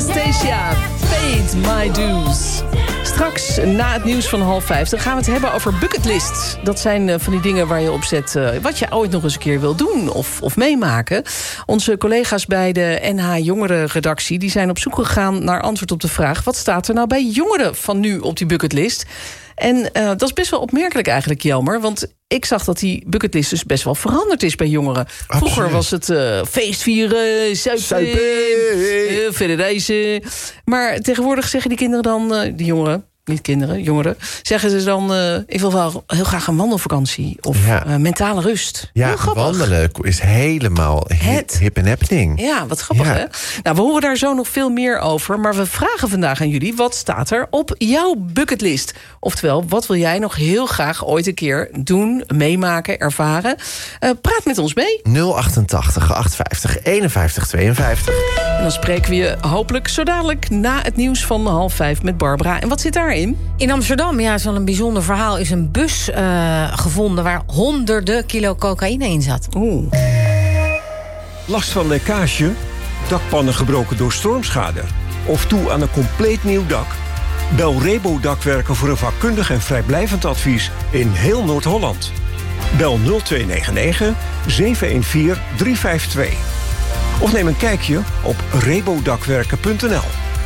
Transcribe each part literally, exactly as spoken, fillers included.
Anastasia, paid my dues. Straks, na het nieuws van half vijf, dan gaan we het hebben over bucketlist. Dat zijn uh, van die dingen waar je op zet uh, wat je ooit nog eens een keer wil doen of, of meemaken. Onze collega's bij de N H Jongerenredactie die zijn op zoek gegaan naar antwoord op de vraag: wat staat er nou bij jongeren van nu op die bucketlist? En uh, dat is best wel opmerkelijk eigenlijk, Jelmer. Want ik zag dat die bucketlist dus best wel veranderd is bij jongeren. Vroeger Absoluut. was het uh, feestvieren, zuipen, uh, verder reizen. Maar tegenwoordig zeggen die kinderen dan, uh, die jongeren, niet kinderen, jongeren, zeggen ze dan, uh, ik wil wel heel graag een wandelvakantie of ja. uh, mentale rust. Ja, wandelen is helemaal hip, hip en happening. Ja, wat grappig, ja. hè? Nou, we horen daar zo nog veel meer over, maar we vragen vandaag aan jullie: wat staat er op jouw bucketlist? Oftewel, wat wil jij nog heel graag ooit een keer doen, meemaken, ervaren? Uh, praat met ons mee. nul achtentachtig achtenvijftig eenenvijftig tweeënvijftig. En dan spreken we je hopelijk zo dadelijk na het nieuws van half vijf met Barbara. En wat zit daarin? In Amsterdam, ja, is wel een bijzonder verhaal, is een bus uh, gevonden waar honderden kilo cocaïne in zat. Oeh. Last van lekkage, dakpannen gebroken door stormschade of toe aan een compleet nieuw dak? Bel Rebo Dakwerken voor een vakkundig en vrijblijvend advies in heel Noord-Holland. Bel nul twee negen negen zeven een vier drie vijf twee. Of neem een kijkje op rebodakwerken punt n l.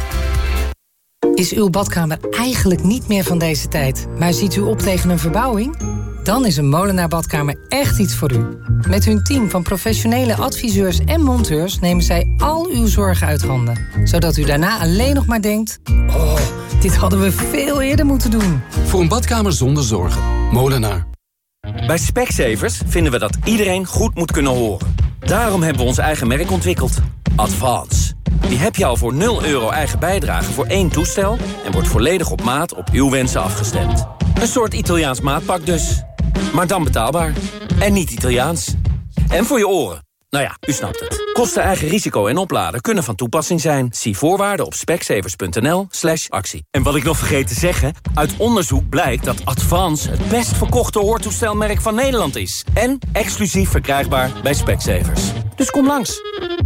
Is uw badkamer eigenlijk niet meer van deze tijd, maar ziet u op tegen een verbouwing? Dan is een Molenaar Badkamer echt iets voor u. Met hun team van professionele adviseurs en monteurs nemen zij al uw zorgen uit handen. Zodat u daarna alleen nog maar denkt: oh, dit hadden we veel eerder moeten doen. Voor een badkamer zonder zorgen. Molenaar. Bij Specsavers vinden we dat iedereen goed moet kunnen horen. Daarom hebben we ons eigen merk ontwikkeld. Advance. Die heb je al voor nul euro eigen bijdrage voor één toestel en wordt volledig op maat op uw wensen afgestemd. Een soort Italiaans maatpak dus. Maar dan betaalbaar. En niet Italiaans. En voor je oren. Nou ja, u snapt het. Kosten, eigen risico en opladen kunnen van toepassing zijn. Zie voorwaarden op specsavers punt n l slash actie. En wat ik nog vergeet te zeggen, uit onderzoek blijkt dat Advance het best verkochte hoortoestelmerk van Nederland is. En exclusief verkrijgbaar bij Specsavers. Dus kom langs.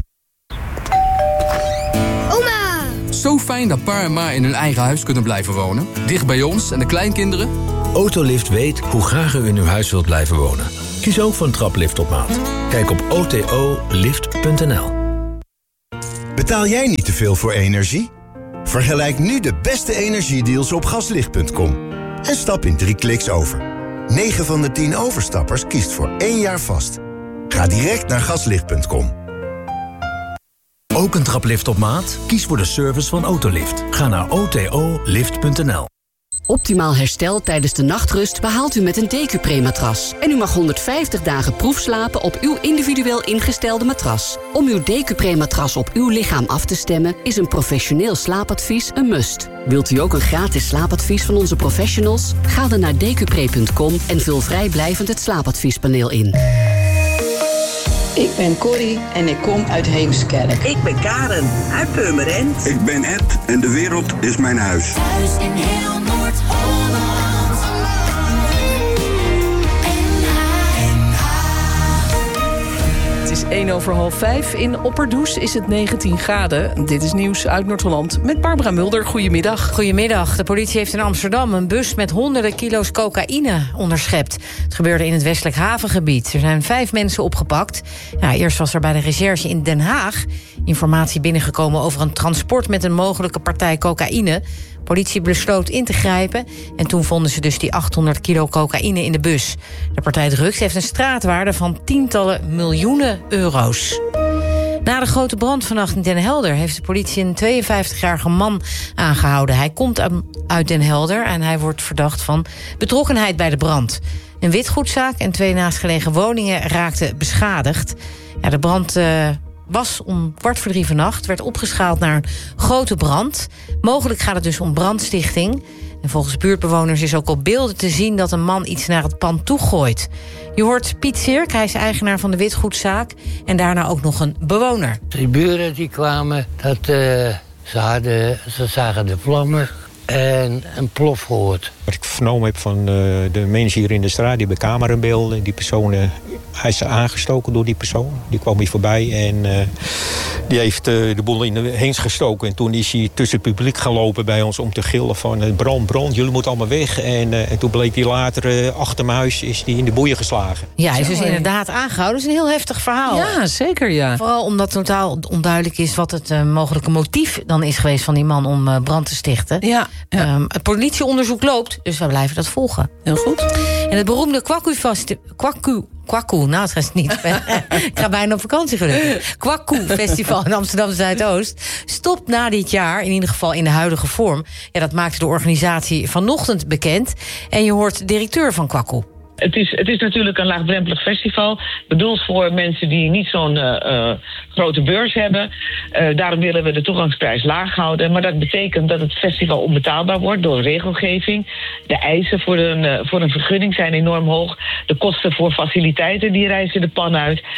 Oma! Zo fijn dat pa en ma in hun eigen huis kunnen blijven wonen. Dicht bij ons en de kleinkinderen. Autolift weet hoe graag u in uw huis wilt blijven wonen. Kies ook voor een traplift op maat. Kijk op o t o lift punt n l. Betaal jij niet te veel voor energie? Vergelijk nu de beste energiedeals op gaslicht punt com. En stap in drie kliks over. negen van de tien overstappers kiest voor één jaar vast. Ga direct naar gaslicht punt com. Ook een traplift op maat? Kies voor de service van Autolift. Ga naar o t o lift punt n l. Optimaal herstel tijdens de nachtrust behaalt u met een Decupre-matras. En u mag honderdvijftig dagen proefslapen op uw individueel ingestelde matras. Om uw Decupre-matras op uw lichaam af te stemmen is een professioneel slaapadvies een must. Wilt u ook een gratis slaapadvies van onze professionals? Ga dan naar decupre punt com en vul vrijblijvend het slaapadviespaneel in. Ik ben Corrie en ik kom uit Heemskerk. Ik ben Karen uit Purmerend. Ik ben Ed en de wereld is mijn huis. Thuis in heel Noord-Holland. Het is één over half vijf. In Opperdoes is het negentien graden. Dit is nieuws uit Noord-Holland met Barbara Mulder. Goedemiddag. Goedemiddag. De politie heeft in Amsterdam een bus met honderden kilo's cocaïne onderschept. Het gebeurde in het westelijk havengebied. Er zijn vijf mensen opgepakt. Ja, eerst was er bij de recherche in Den Haag informatie binnengekomen over een transport met een mogelijke partij cocaïne. Politie besloot in te grijpen en toen vonden ze dus die achthonderd kilo cocaïne in de bus. De partij drugs heeft een straatwaarde van tientallen miljoenen euro's. Na de grote brand vannacht in Den Helder heeft de politie een tweeënvijftigjarige man aangehouden. Hij komt uit Den Helder en hij wordt verdacht van betrokkenheid bij de brand. Een witgoedzaak en twee naastgelegen woningen raakten beschadigd. Ja, de brand Uh, was om kwart voor drie vannacht, werd opgeschaald naar een grote brand. Mogelijk gaat het dus om brandstichting. En volgens buurtbewoners is ook op beelden te zien dat een man iets naar het pand toegooit. Je hoort Piet Sirk, hij is eigenaar van de witgoedzaak en daarna ook nog een bewoner. De buren die kwamen, dat, uh, ze, hadden, ze zagen de vlammen en een plof gehoord. Wat ik vernomen heb van uh, de mensen hier in de straat, die hebben camerabeelden. Die persoon, uh, hij is aangestoken door die persoon. Die kwam hier voorbij en uh, die heeft uh, de boel in de heens gestoken. En toen is hij tussen het publiek gaan lopen bij ons om te gillen van uh, brand, brand, jullie moeten allemaal weg. En, uh, en toen bleek hij later uh, achter mijn huis is die in de boeien geslagen. Ja, hij is dus inderdaad aangehouden. Dat is een heel heftig verhaal. Ja, zeker ja. Vooral omdat totaal onduidelijk is wat het uh, mogelijke motief dan is geweest van die man om uh, brand te stichten. Ja, ja. Um, het politieonderzoek loopt, dus we blijven dat volgen. Heel goed. En het beroemde Kwaku-festival... Kwaku, Kwaku, nou het is niet. Ik ga bijna op vakantie gelukkig. Kwaku-festival in Amsterdam-Zuidoost stopt na dit jaar, in ieder geval in de huidige vorm. Ja, dat maakte de organisatie vanochtend bekend. En je hoort de directeur van Kwaku. Het is, het is natuurlijk een laagdrempelig festival. Bedoeld voor mensen die niet zo'n uh, uh, grote beurs hebben. Uh, daarom willen we de toegangsprijs laag houden. Maar dat betekent dat het festival onbetaalbaar wordt door regelgeving. De eisen voor een, uh, voor een vergunning zijn enorm hoog. De kosten voor faciliteiten die reizen de pan uit. Uh,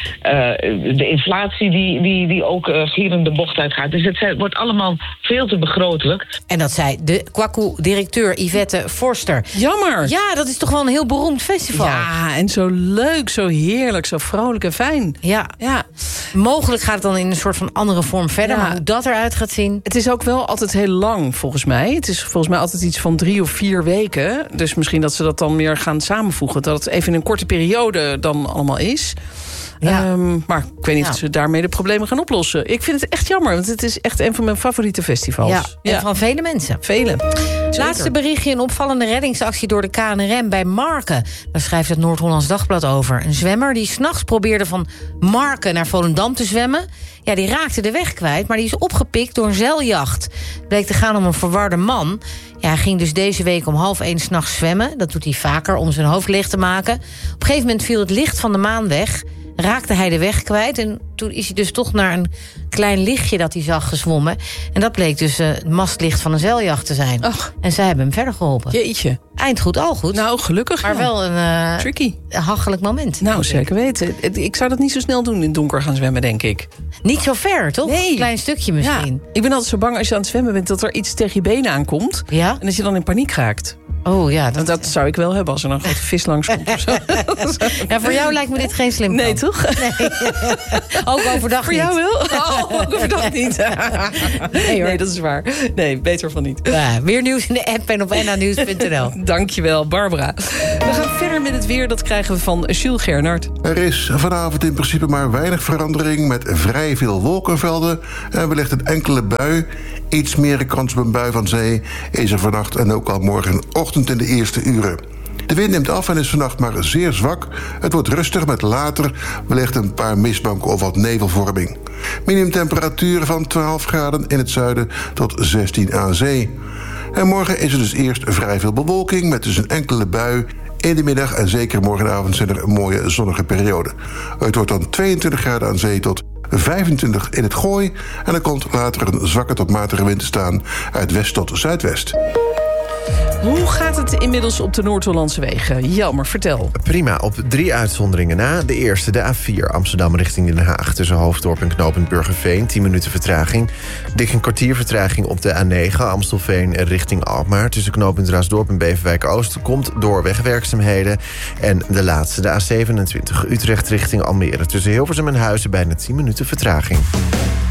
de inflatie die, die, die ook uh, gierend de bocht uitgaat. Dus het wordt allemaal veel te begrotelijk. En dat zei de Kwaku-directeur Yvette Forster. Jammer. Ja, dat is toch wel een heel beroemd festival. Ja, en zo leuk, zo heerlijk, zo vrolijk en fijn. Ja. ja. Mogelijk gaat het dan in een soort van andere vorm verder. Ja. Maar hoe dat eruit gaat zien... Het is ook wel altijd heel lang, volgens mij. Het is volgens mij altijd iets van drie of vier weken. Dus misschien dat ze dat dan meer gaan samenvoegen. Dat het even in een korte periode dan allemaal is. Ja. Um, maar ik weet niet ja. of ze daarmee de problemen gaan oplossen. Ik vind het echt jammer, want het is echt een van mijn favoriete festivals. Ja, en ja. van vele mensen. Vele. Laatste berichtje, een opvallende reddingsactie door de K N R M bij Marken. Daar schrijft het Noord-Hollands Dagblad over. Een zwemmer die 's nachts probeerde van Marken naar Volendam te zwemmen. Ja, die raakte de weg kwijt, maar die is opgepikt door een zeiljacht. Het bleek te gaan om een verwarde man. Ja, hij ging dus deze week om half één 's nachts zwemmen. Dat doet hij vaker om zijn hoofd licht te maken. Op een gegeven moment viel het licht van de maan weg. Raakte hij de weg kwijt. En toen is hij dus toch naar een klein lichtje dat hij zag gezwommen. En dat bleek dus uh, het mastlicht van een zeiljacht te zijn. Och. En zij hebben hem verder geholpen. Jeetje. Eind goed, al goed. Nou, gelukkig. Maar ja. wel een uh, tricky, hachelijk moment. Nou, zeker weten. Ik zou dat niet zo snel doen in het donker gaan zwemmen, denk ik. Niet zo ver, toch? Nee. Een klein stukje misschien. Ja. Ik ben altijd zo bang als je aan het zwemmen bent dat er iets tegen je benen aankomt. Ja? En dat je dan in paniek raakt. Oh ja, dat... dat zou ik wel hebben als er een grote vis langskomt of zo. Ja, voor jou lijkt me dit geen slim plan. Nee, toch? Nee. Ook overdag voor niet. Voor jou wel? Oh, ook overdag niet. Nee, nee, dat is waar. Nee, beter van niet. Ja, weer nieuws in de app en op n h nieuws punt n l. Dankjewel, Barbara. We gaan verder met het weer. Dat krijgen we van Jules Gernard. Er is vanavond in principe maar weinig verandering met vrij veel wolkenvelden en wellicht een enkele bui. Iets meer kans op een bui van zee is er vannacht en ook al morgenochtend in de eerste uren. De wind neemt af en is vannacht maar zeer zwak. Het wordt rustig met later wellicht een paar mistbanken of wat nevelvorming. Minimumtemperaturen van twaalf graden in het zuiden tot zestien aan zee. En morgen is er dus eerst vrij veel bewolking met dus een enkele bui. In de middag en zeker morgenavond zijn er mooie zonnige perioden. Het wordt dan tweeëntwintig graden aan zee tot vijfentwintig in het Gooi. En er komt later een zwakke tot matige wind te staan uit west tot zuidwest. Hoe gaat het inmiddels op de Noord-Hollandse wegen? Jelmer, vertel. Prima, op drie uitzonderingen na. De eerste, de A vier, Amsterdam richting Den Haag. Tussen Hoofddorp en knooppunt Burgerveen, tien minuten vertraging. Dik een kwartier vertraging op de A negen, Amstelveen richting Alkmaar. Tussen knooppunt Raasdorp en Beverwijk-Oost komt door wegwerkzaamheden. En de laatste, de A zevenentwintig, Utrecht richting Almere. Tussen Hilversum en Huizen bijna tien minuten vertraging.